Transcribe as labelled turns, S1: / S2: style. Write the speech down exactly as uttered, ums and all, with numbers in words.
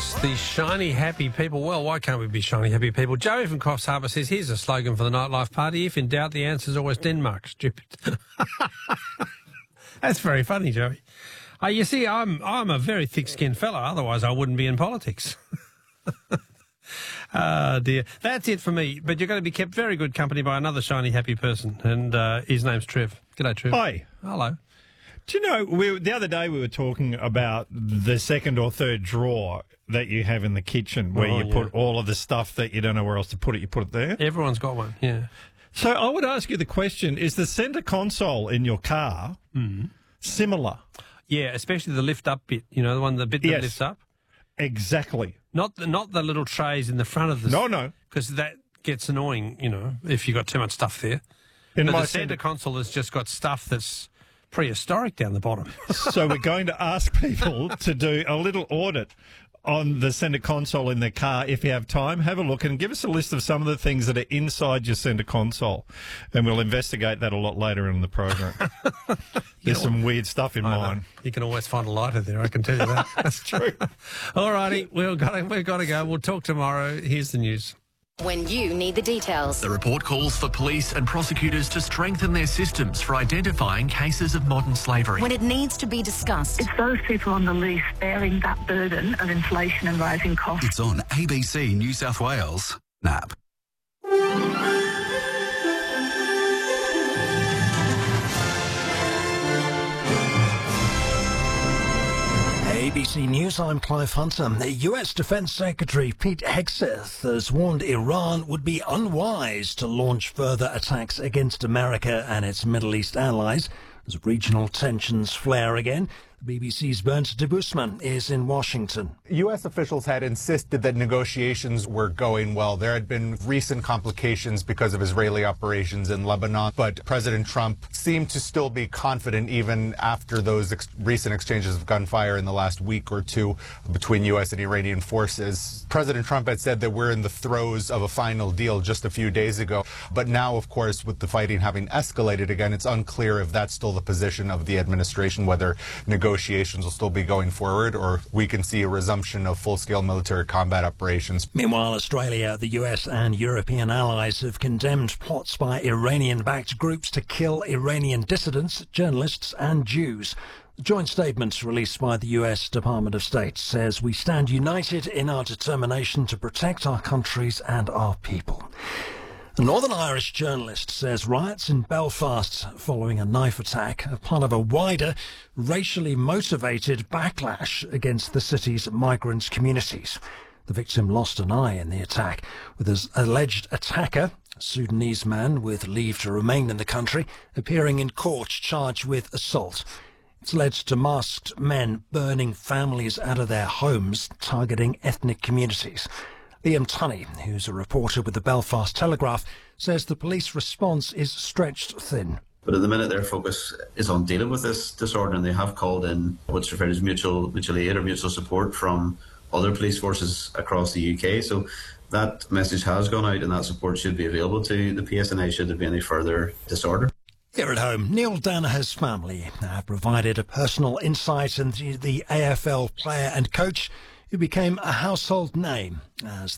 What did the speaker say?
S1: Yes, the shiny, happy people. Well, why can't we be shiny, happy people? Joey from Coffs Harbour says, here's a slogan for the nightlife party. If in doubt, the answer's always Denmark. Stupid. That's very funny, Joey. Uh, you see, I'm I'm a very thick-skinned fella. Otherwise, I wouldn't be in politics. Ah, dear. That's it for me. But you're going to be kept very good company by another shiny, happy person. And uh, his name's Trev. G'day, Trev.
S2: Hi.
S1: Hello.
S2: Do you know, we, the other day we were talking about the second or third drawer that you have in the kitchen where
S1: Oh,
S2: you
S1: yeah.
S2: put all of the stuff that you don't know where else to put it, you put it there.
S1: Everyone's got one, yeah.
S2: So I would ask you the question, is the centre console in your car similar?
S1: Yeah, especially the lift-up bit, you know, the one, the bit that
S2: Yes.
S1: lifts up.
S2: Exactly.
S1: Not the, not the little trays in the front of the...
S2: No, no.
S1: Because that gets annoying, you know, if you've got too much stuff there.
S2: In
S1: But
S2: my
S1: the centre console has just got stuff that's prehistoric down the bottom.
S2: So we're going to ask people to do a little audit on the centre console in their car. If you have time, have a look and give us a list of some of the things that are inside your centre console. And we'll investigate that a lot later in the program. There's
S1: know
S2: some weird stuff in
S1: I know.
S2: mine.
S1: You can always find a lighter there, I can tell you that.
S2: That's true.
S1: All righty, we've got to, we've got to go. We'll talk tomorrow. Here's the news.
S3: When you need the details.
S4: The report calls for police and prosecutors to strengthen their systems for identifying cases of modern slavery.
S3: When it needs to be discussed.
S5: It's those people on the least bearing that burden of inflation and rising costs.
S6: It's on A B C New South Wales. N A B.
S7: A B C News, I'm Clive Hunter. The U S Defense Secretary Pete Hegseth has warned Iran would be unwise to launch further attacks against America and its Middle East allies as regional tensions flare again. The B B C's Bernd de Busman is in Washington.
S8: U S officials had insisted that negotiations were going well. There had been recent complications because of Israeli operations in Lebanon, but President Trump seemed to still be confident even after those ex- recent exchanges of gunfire in the last week or two between U S and Iranian forces. President Trump had said that we're in the throes of a final deal just a few days ago, but now, of course, with the fighting having escalated again, it's unclear if that's still the position of the administration, whether negotiations Negotiations will still be going forward, or we can see a resumption of full-scale military combat operations.
S7: Meanwhile, Australia, the U S and European allies have condemned plots by Iranian-backed groups to kill Iranian dissidents, journalists and Jews. The joint statement released by the U S Department of State says we stand united in our determination to protect our countries and our people. A Northern Irish journalist says riots in Belfast following a knife attack are part of a wider, racially motivated backlash against the city's migrant communities. The victim lost an eye in the attack, with his alleged attacker, a Sudanese man with leave to remain in the country, appearing in court charged with assault. It's led to masked men burning families out of their homes, targeting ethnic communities. Liam Tunney, who's a reporter with the Belfast Telegraph, says the police response is stretched thin.
S9: But at the minute, their focus is on dealing with this disorder, and they have called in what's referred as mutual, mutual aid or mutual support from other police forces across the U K. So that message has gone out, and that support should be available to the P S N I should there be any further disorder.
S7: Here at home, Neil Danaher's family have provided a personal insight into the A F L player and coach who became a household name as